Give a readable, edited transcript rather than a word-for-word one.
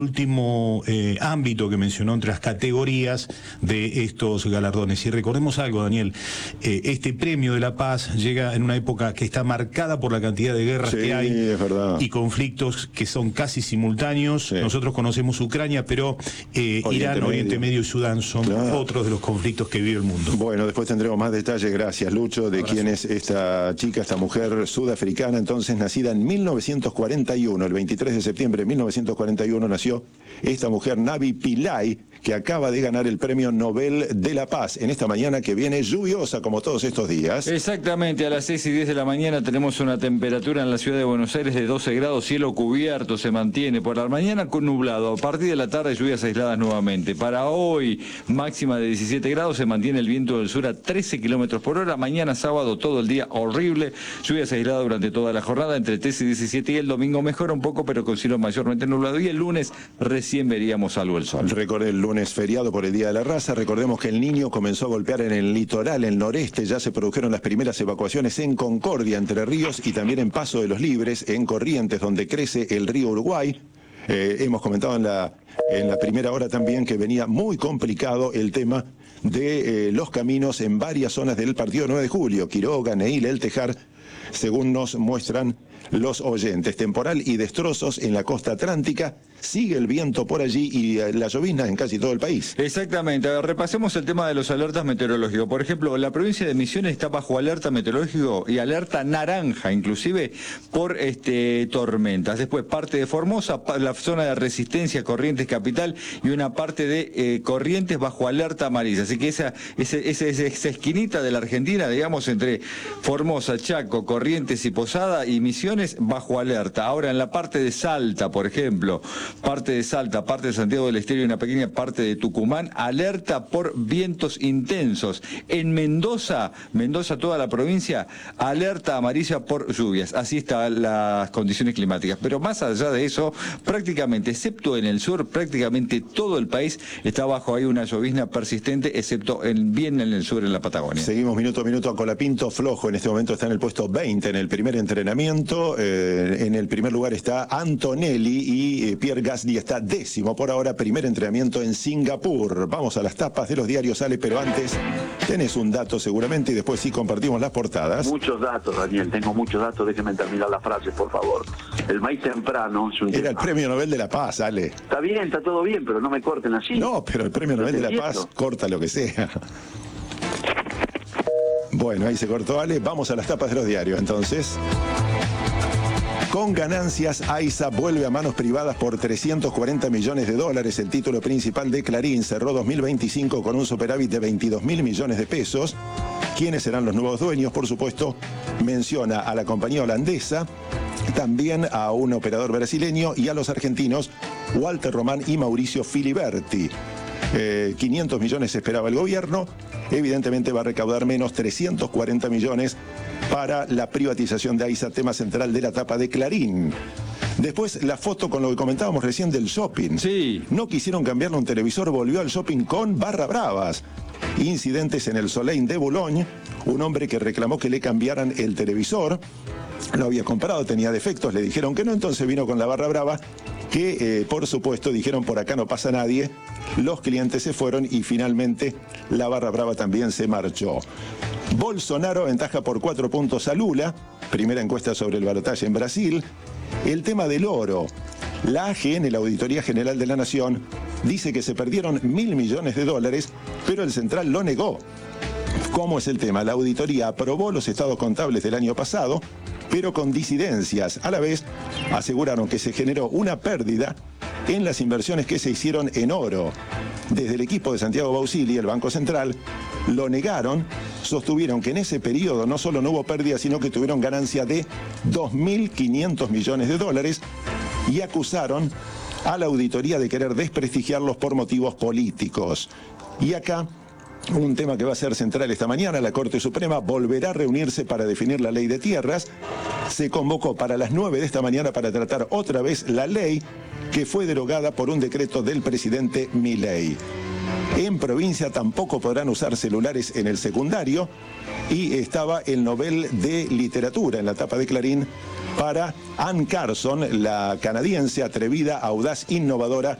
último ámbito que mencionó entre las categorías de estos galardones. Y recordemos algo, Daniel, este premio de la paz llega en una época que está marcada por la cantidad de guerras que hay y conflictos que son casi simultáneos. Sí. Nosotros conocemos Ucrania, pero Irán, Oriente Medio y Sudán son otros de los conflictos que vive el mundo. Bueno, después tendremos más detalles, gracias Lucho, de quién es esta chica, esta mujer sudafricana, entonces nacida en 1941, el 23 de septiembre de 1941 nació esta mujer, Navi Pillay, que acaba de ganar el Premio Nobel de la Paz en esta mañana que viene lluviosa como todos estos días. Exactamente, a las 6:10 de la mañana tenemos una temperatura en la ciudad de Buenos Aires de 12 grados, cielo cubierto, se mantiene por la mañana con nublado, a partir de la tarde lluvias aisladas nuevamente. Para hoy, máxima de 17 grados, se mantiene el viento del sur a 13 kilómetros por hora, mañana sábado todo el día horrible, lluvias aisladas durante toda la jornada, entre 13 y 17, y el domingo mejora un poco, pero con cielo mayormente nublado, y el lunes recién veríamos algo el sol. Recordé el lunes feriado por el Día de la Raza, recordemos que el Niño comenzó a golpear en el litoral, el noreste, ya se produjeron las primeras evacuaciones en Concordia, Entre Ríos, y también en Paso de los Libres, en Corrientes, donde crece el río Uruguay. Hemos comentado en la primera hora también que venía muy complicado el tema de los caminos en varias zonas del partido 9 de julio, Quiroga, Neil, El Tejar, según nos muestran los oyentes. Temporal y destrozos en la costa atlántica, sigue el viento por allí y la llovizna en casi todo el país. Exactamente, a ver, repasemos el tema de los alertas meteorológicos. Por ejemplo, la provincia de Misiones está bajo alerta meteorológico y alerta naranja, inclusive por tormentas. Después parte de Formosa, la zona de Resistencia, Corrientes Capital, y una parte de Corrientes bajo alerta amarilla. Así que esa esquinita de la Argentina, digamos, entre Formosa, Chaco, Corrientes y Posada y Misiones bajo alerta. Ahora en la parte de Salta, por ejemplo, parte de Salta, parte de Santiago del Estero y una pequeña parte de Tucumán, alerta por vientos intensos. En Mendoza, toda la provincia, alerta amarilla por lluvias. Así están las condiciones climáticas. Pero más allá de eso, prácticamente, excepto en el sur, prácticamente todo el país está bajo ahí una llovizna persistente, excepto bien en el sur, en la Patagonia. Seguimos minuto a minuto a Colapinto flojo. En este momento está en el puesto 20 en el primer entrenamiento. En el primer lugar está Antonelli y Pierre Gasly está 10º por ahora, primer entrenamiento en Singapur. Vamos a las tapas de los diarios, Ale, pero antes tenés un dato seguramente y después sí compartimos las portadas. Muchos datos, Daniel, tengo muchos datos, déjenme terminar la frase, por favor. El maíz temprano es un... Era el Premio Nobel de la Paz, Ale. Está bien, está todo bien, pero no me corten así. No, pero el Premio Nobel de la Paz corta lo que sea. Bueno, ahí se cortó, Ale. Vamos a las tapas de los diarios, entonces. Con ganancias, AISA vuelve a manos privadas por 340 millones de dólares. El título principal de Clarín cerró 2025 con un superávit de 22.000 millones de pesos. ¿Quiénes serán los nuevos dueños? Por supuesto, menciona a la compañía holandesa, también a un operador brasileño y a los argentinos Walter Román y Mauricio Filiberti. 500 millones esperaba el gobierno, evidentemente va a recaudar menos, 340 millones para la privatización de AISA, tema central de la tapa de Clarín. Después la foto con lo que comentábamos recién del shopping. Sí. No quisieron cambiarle un televisor, volvió al shopping con barra bravas. Incidentes en el Soleil de Boulogne, un hombre que reclamó que le cambiaran el televisor, lo había comprado, tenía defectos, le dijeron que no, entonces vino con la barra brava, que por supuesto dijeron por acá no pasa nadie, los clientes se fueron y finalmente la barra brava también se marchó. Bolsonaro ventaja por 4 puntos a Lula, primera encuesta sobre el balotaje en Brasil. El tema del oro. La AGN, la Auditoría General de la Nación, dice que se perdieron 1.000 millones de dólares, pero el central lo negó. ¿Cómo es el tema? La auditoría aprobó los estados contables del año pasado, pero con disidencias. A la vez, aseguraron que se generó una pérdida en las inversiones que se hicieron en oro. Desde el equipo de Santiago Bausili, el Banco Central, lo negaron, sostuvieron que en ese periodo no solo no hubo pérdida, sino que tuvieron ganancia de 2.500 millones de dólares y acusaron a la auditoría de querer desprestigiarlos por motivos políticos. Y acá, un tema que va a ser central esta mañana, la Corte Suprema volverá a reunirse para definir la ley de tierras. Se convocó para las 9 de esta mañana para tratar otra vez la ley que fue derogada por un decreto del presidente Milei. En provincia tampoco podrán usar celulares en el secundario y estaba el Nobel de Literatura en la tapa de Clarín para Ann Carson, la canadiense atrevida, audaz, innovadora